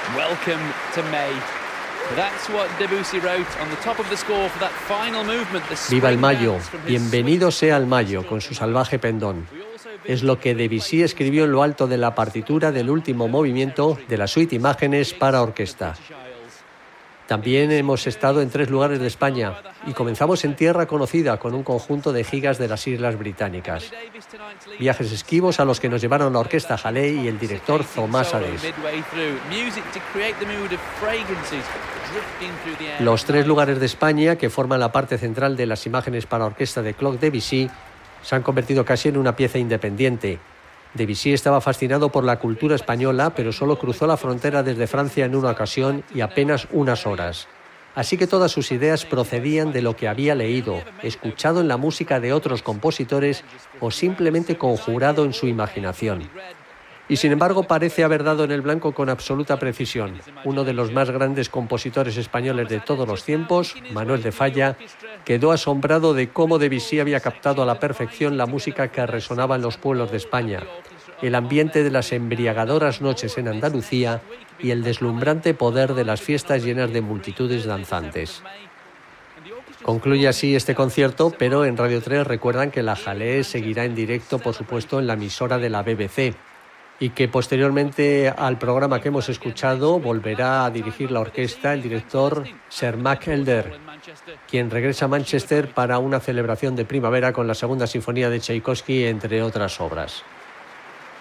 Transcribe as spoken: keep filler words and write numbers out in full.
Welcome to May. That's what Debussy wrote on the top of the score for that final movement. Viva el mayo, bienvenido sea el mayo, con su salvaje pendón. Es lo que Debussy escribió en lo alto de la partitura del último movimiento de la suite Imágenes para orquesta. También hemos estado en tres lugares de España y comenzamos en tierra conocida con un conjunto de gigas de las Islas Británicas. Viajes esquivos a los que nos llevaron la orquesta Halley y el director Thomas Adès. Los tres lugares de España que forman la parte central de las Imágenes para orquesta de Claude Debussy se han convertido casi en una pieza independiente. Debussy estaba fascinado por la cultura española, pero solo cruzó la frontera desde Francia en una ocasión y apenas unas horas. Así que todas sus ideas procedían de lo que había leído, escuchado en la música de otros compositores o simplemente conjurado en su imaginación. Y sin embargo parece haber dado en el blanco con absoluta precisión. Uno de los más grandes compositores españoles de todos los tiempos, Manuel de Falla, quedó asombrado de cómo Debussy había captado a la perfección la música que resonaba en los pueblos de España, el ambiente de las embriagadoras noches en Andalucía y el deslumbrante poder de las fiestas llenas de multitudes danzantes. Concluye así este concierto, pero en Radio tres recuerdan que la Halley seguirá en directo, por supuesto, en la emisora de la B B C, y que posteriormente al programa que hemos escuchado volverá a dirigir la orquesta el director Sir Mac Elder, quien regresa a Manchester para una celebración de primavera con la segunda sinfonía de Tchaikovsky, entre otras obras.